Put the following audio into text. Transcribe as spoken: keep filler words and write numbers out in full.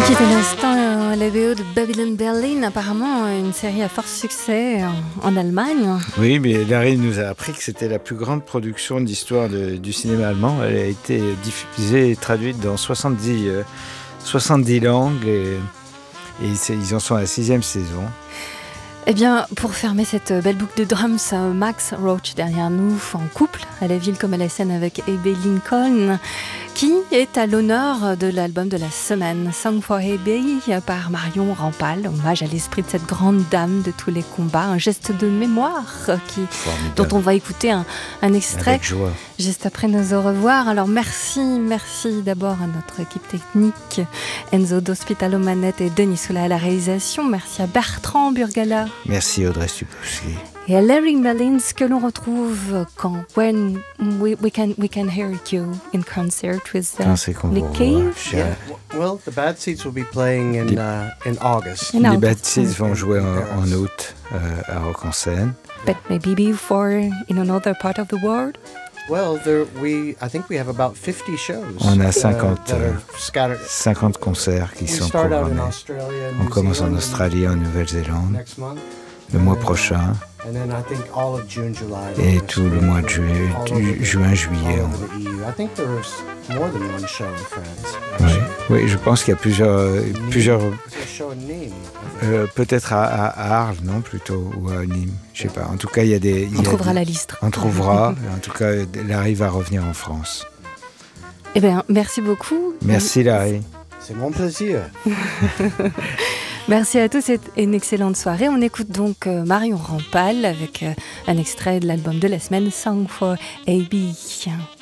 C'était l'instant euh, la V O de Babylon Berlin, apparemment une série à fort succès en, en Allemagne. Oui, mais Larry nous a appris que c'était la plus grande production d'histoire de, du cinéma allemand. Elle a été diffusée et traduite dans soixante-dix, euh, soixante-dix langues et, et ils en sont à la sixième saison. Eh bien, pour fermer cette belle boucle de drums, Max Roach derrière nous, en couple, à la ville comme à la scène avec Abbey Lincoln, qui est à l'honneur de l'album de la semaine, Song for Abbey, par Marion Rampal, hommage à l'esprit de cette grande dame de tous les combats, un geste de mémoire qui, dont on va écouter un, un extrait juste après nos au revoir. Alors merci, merci d'abord à notre équipe technique, Enzo d'Hospitalo Manette et Denis Soula à la réalisation. Merci à Bertrand Burgala. Merci Audrey Stupowski. Et à Larry Mullins que l'on retrouve quand when we, we can we can hear you in concert with uh, Nick Cave. Yeah. Well, the Bad Seeds will be playing in uh, in August. In Les Bad Seeds vont jouer en, en août euh, à Rock en Seine. But maybe before in another part of the world. Well, there we I think we have about fifty shows. On a cinquante, uh, euh, cinquante concerts qui we sont start programmés. Out in Australia, On commence en Australie, en Nouvelle-Zélande, le mois prochain. And then I think all of June, July, et tout le mois de juillet, ju- juin, juillet. I think there's more than one show in France. Oui, oui, je pense qu'il y a plusieurs, plusieurs euh, peut-être à, à Arles, non, plutôt, ou à Nîmes, je sais pas. En tout cas, il y a des. Il on y trouvera a des, la liste. On trouvera. En tout cas, Larry va revenir en France. Eh bien, merci beaucoup. Merci Larry. C'est mon plaisir. Merci à tous et une excellente soirée. On écoute donc euh, Marion Rampal avec euh, un extrait de l'album de la semaine, Song for Abbey.